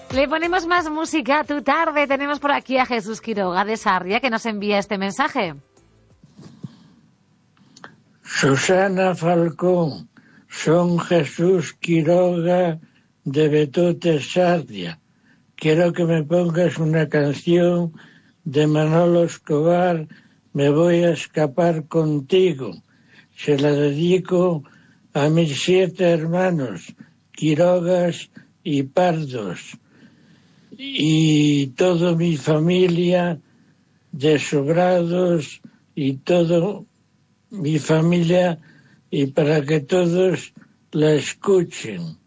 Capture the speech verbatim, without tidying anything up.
Le ponemos más música a tu tarde. Tenemos por aquí a Jesús Quiroga de Sarria que nos envía este mensaje. Susana Falcón, son Jesús Quiroga de Betote, Sarria. Quiero que me pongas una canción de Manolo Escobar, Me voy a escapar contigo. Se la dedico a mis siete hermanos, Quirogas y Pardos, y toda mi familia de Sobrados y toda mi familia, y para que todos la escuchen.